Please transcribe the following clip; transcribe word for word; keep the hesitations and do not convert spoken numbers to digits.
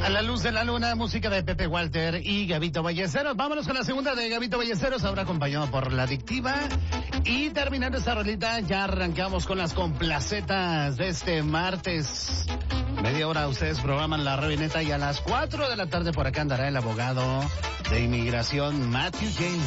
A la luz de la luna, música de Pepe Walter y Gabito Ballesteros. Vámonos con la segunda de Gabito Ballesteros, ahora acompañado por La Adictiva. Y terminando esta rolita, ya arrancamos con las complacetas de este martes. Media hora ustedes programan la revineta y a las cuatro de la tarde por acá andará el abogado de inmigración Matthew James.